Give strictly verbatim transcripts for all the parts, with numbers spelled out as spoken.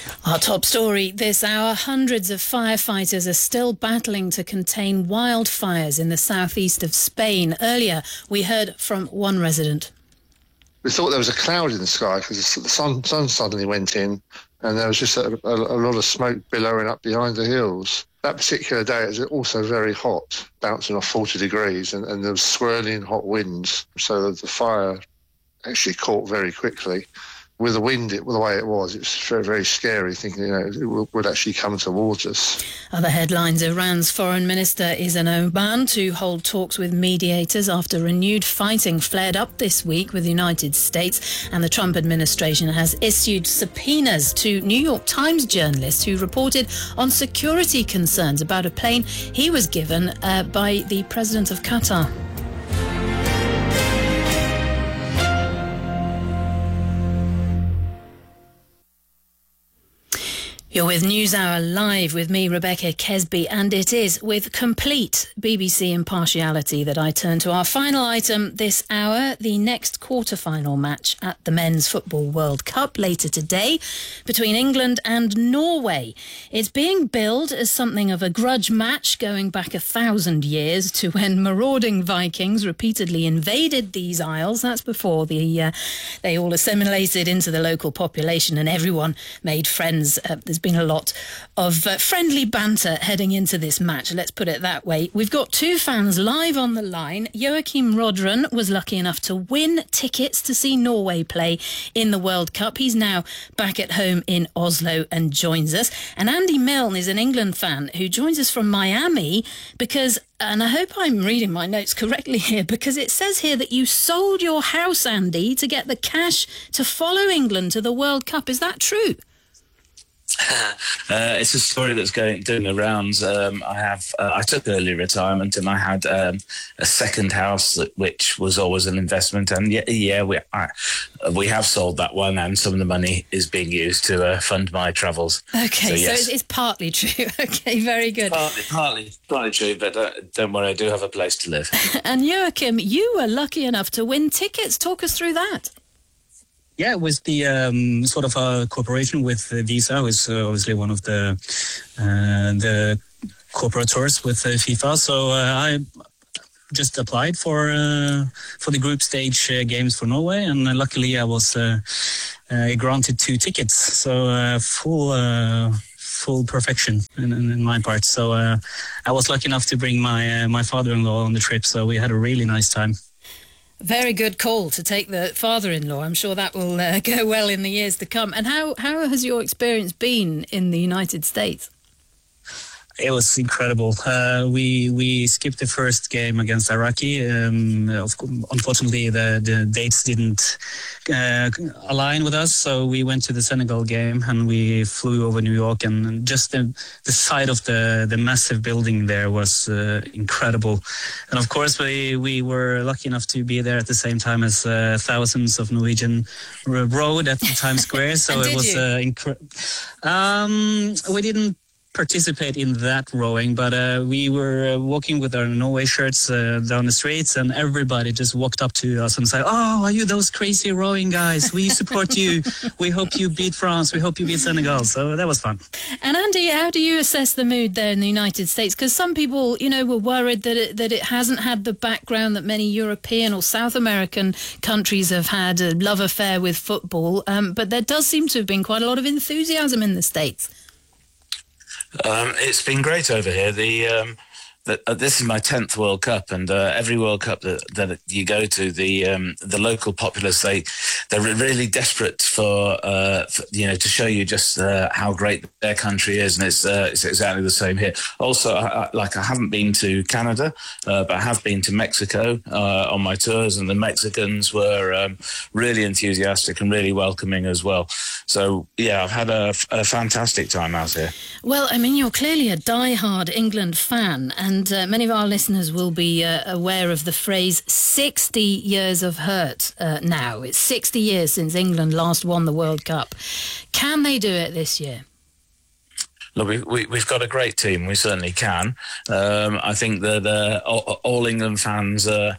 Our top story this hour, hundreds of firefighters are still battling to contain wildfires in the southeast of Spain. Earlier, we heard from one resident. We thought there was a cloud in the sky because the sun, sun suddenly went in and there was just a, a, a lot of smoke billowing up behind the hills. That particular day it was also very hot, bouncing off forty degrees, and, and there was swirling hot winds, so that the fire actually caught very quickly. With the wind, it, the way it was, it's very, very scary, thinking, you know, it would actually come towards us. Other headlines: Iran's foreign minister is in Oman to hold talks with mediators after renewed fighting flared up this week with the United States, and the Trump administration has issued subpoenas to New York Times journalists who reported on security concerns about a plane he was given uh, by the president of Qatar. You're with NewsHour Live with me, Rebecca Kesby, and it is with complete B B C impartiality that I turn to our final item this hour, the next quarter-final match at the Men's Football World Cup later today between England and Norway. It's being billed as something of a grudge match going back a thousand years to when marauding Vikings repeatedly invaded these isles. That's before the uh, they all assimilated into the local population and everyone made friends. Uh, there's been a lot of uh, friendly banter heading into this match, let's put it that way. We've got two fans live on the line. Joachim Rodren was lucky enough to win tickets to see Norway play in the World Cup. He's now back at home in Oslo and joins us. And Andy Milne is an England fan who joins us from Miami because, and I hope I'm reading my notes correctly here, because it says here that you sold your house, Andy, to get the cash to follow England to the World Cup. Is that true? Uh, it's a story that's going doing the rounds. Um, I have uh, I took early retirement and I had um, a second house that, which was always an investment. And yeah, yeah, we I, we have sold that one, and some of the money is being used to uh, fund my travels. Okay, so, yes. so it's, it's partly true. Okay, very good. Partly, partly, partly true, but uh, don't worry, I do have a place to live. And Joachim, you were lucky enough to win tickets. Talk us through that. Yeah, it was the um, sort of a cooperation with uh, Visa, who is uh, obviously one of the uh, the cooperators with uh, FIFA. So uh, I just applied for uh, for the group stage uh, games for Norway, and uh, luckily I was uh, uh, granted two tickets. So uh, full uh, full perfection in, in my part. So uh, I was lucky enough to bring my uh, my father-in-law on the trip. So we had a really nice time. Very good call to take the father-in-law. I'm sure that will uh, go well in the years to come. And how, how has your experience been in the United States? It was incredible. Uh, we we skipped the first game against Iraqi. Um, of, unfortunately, the, the dates didn't uh, align with us, so we went to the Senegal game and we flew over New York. And just the, the sight of the, the massive building there was uh, incredible. And of course, we, we were lucky enough to be there at the same time as uh, thousands of Norwegian rode at Times Square. So it was uh, incredible. Um, we didn't participate in that rowing, but uh, we were uh, walking with our Norway shirts uh, down the streets, and everybody just walked up to us and said, "Oh, are you those crazy rowing guys? We support you. We hope you beat France. We hope you beat Senegal." So that was fun. And Andy, how do you assess the mood there in the United States? Because some people, you know, were worried that it, that it hasn't had the background that many European or South American countries have had, a love affair with football. Um, but there does seem to have been quite a lot of enthusiasm in the States. Um, it's been great over here. The um, the, uh, this is my tenth World Cup, and uh, every World Cup that, that you go to, the um, the local populace, they they're really desperate for, uh, for you know to show you just uh, how great their country is, and it's uh, it's exactly the same here. Also, I, I, like I haven't been to Canada, uh, but I have been to Mexico uh, on my tours, and the Mexicans were um, really enthusiastic and really welcoming as well. So yeah, I've had a, a fantastic time out here. Well, I mean, you're clearly a die-hard England fan, and uh, many of our listeners will be uh, aware of the phrase sixty years of hurt uh, now. It's sixty years since England last won the World Cup. Can they do it this year? Look, we, we, we've got a great team. We certainly can. Um, I think that uh, all, all England fans uh,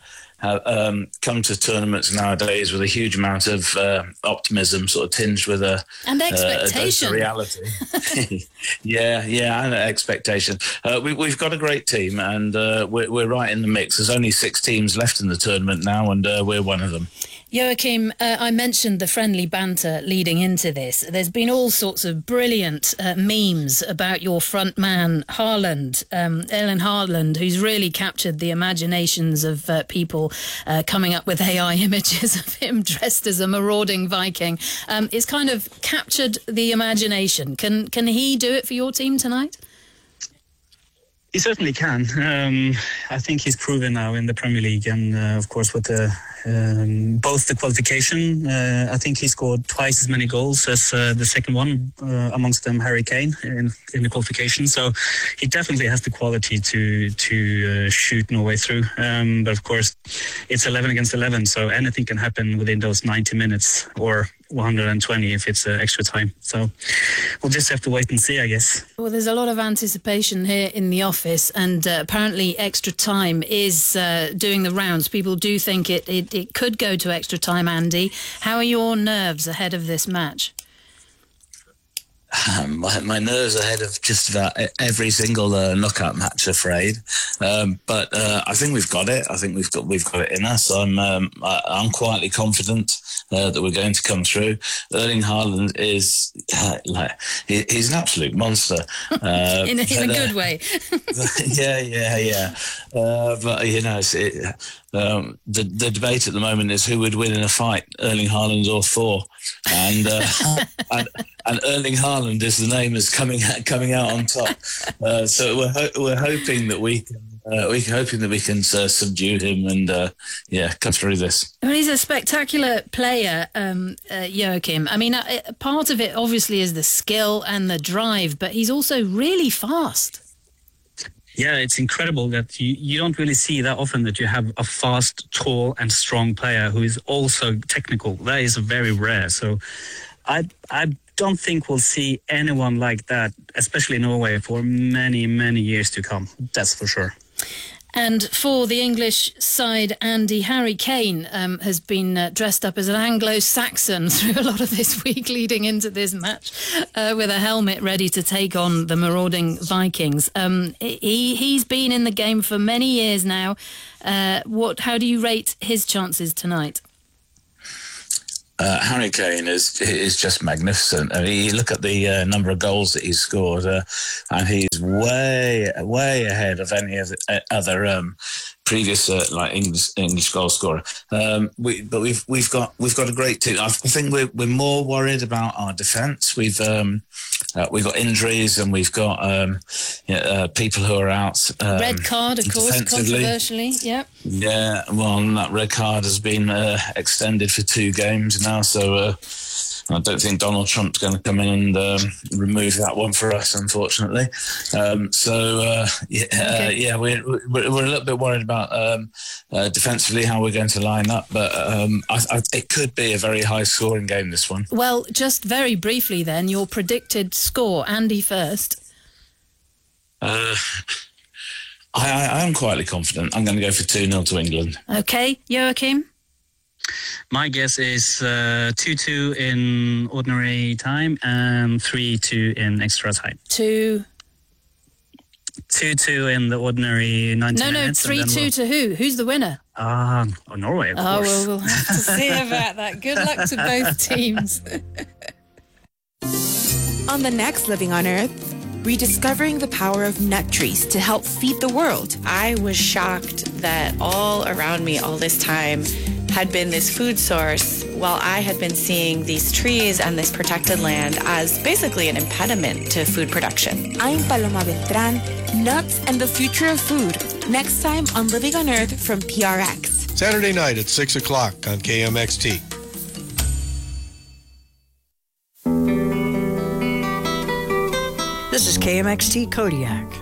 have um, come to tournaments nowadays with a huge amount of uh, optimism, sort of tinged with a and uh, expectation, a reality. yeah, yeah, and expectation. Uh, we, we've got a great team, and uh, we're, we're right in the mix. There's only six teams left in the tournament now, and uh, we're one of them. Joachim, uh, I mentioned the friendly banter leading into this. There's been all sorts of brilliant uh, memes about your front man, Haaland, um, Erling Haaland, who's really captured the imaginations of uh, people uh, coming up with A I images of him dressed as a marauding Viking. Um, it's kind of captured the imagination. Can, can he do it for your team tonight? He certainly can. Um, I think he's proven now in the Premier League, and uh, of course with the um, both the qualification. Uh, I think he scored twice as many goals as uh, the second one, uh, amongst them Harry Kane in, in the qualification. So he definitely has the quality to to uh, shoot Norway through. Um, but of course, it's eleven against eleven, so anything can happen within those ninety minutes or one hundred twenty if it's uh, extra time. So we'll just have to wait and see, I guess. Well, there's a lot of anticipation here in the office, and uh, apparently extra time is uh, doing the rounds. People do think it, it, it could go to extra time, Andy. How are your nerves ahead of this match? Um, my, my nerves ahead of just about every single uh, knockout match, afraid. Um, but uh, I think we've got it. I think we've got we've got it in us. I'm um, I, I'm quietly confident uh, that we're going to come through. Erling Haaland is uh, like he, he's an absolute monster. Uh, in a, in but, a good uh, way. yeah, yeah, yeah. Uh, but you know, it's, it, um, the the debate at the moment is who would win in a fight, Erling Haaland or Thor, and uh, and, and Erling Haaland is the name that's coming out, coming out on top. Uh, so we're ho- we're hoping that we can uh, we're hoping that we can uh, subdue him and uh, yeah, come through this. I mean, he's a spectacular player, um, uh, Joachim. I mean, uh, part of it obviously is the skill and the drive, but he's also really fast. Yeah, it's incredible that you, you don't really see that often that you have a fast, tall and strong player who is also technical. That is very rare. So I I don't think we'll see anyone like that, especially in Norway, for many, many years to come. That's for sure. And for the English side, Andy, Harry Kane um, has been uh, dressed up as an Anglo-Saxon through a lot of this week leading into this match, uh, with a helmet ready to take on the marauding Vikings. Um, he, he's been in the game for many years now. Uh, what? How do you rate his chances tonight? Uh, Harry Kane is is just magnificent. I mean, you look at the uh, number of goals that he's scored, uh, and he's way, way ahead of any of the, uh, other um, previous uh, like English English goal scorer. Um, we, but we've we've got we've got a great team. I think we're we're more worried about our defence. We've um, uh, we've got injuries, and we've got um, yeah, uh, people who are out. Um, red card, of course, controversially. Yep. Yeah, well, that red card has been uh, extended for two games now, so uh, I don't think Donald Trump's going to come in and um, remove that one for us, unfortunately. Um, so, uh, yeah, okay. uh, yeah, we're, we're we're a little bit worried about um, uh, defensively how we're going to line up, but um, I, I, it could be a very high-scoring game, this one. Well, just very briefly then, your predicted score. Andy first. Uh... I, I am quietly confident. I'm going to go for two nil to England. OK. Joachim? My guess is uh, two two in ordinary time and three two in extra time. Two? two two in the ordinary ninety no, minutes. No, no, three two we'll... to who? Who's the winner? Ah, uh, oh, Norway, of oh, course. Oh, well, we'll have to see about that. Good luck to both teams. On the next Living on Earth, rediscovering the power of nut trees to help feed the world. I was shocked that all around me all this time had been this food source, while I had been seeing these trees and this protected land as basically an impediment to food production. I'm Paloma Beltran. Nuts and the future of food. Next time on Living on Earth from P R X. Saturday night at six o'clock on K M X T. This is K M X T Kodiak.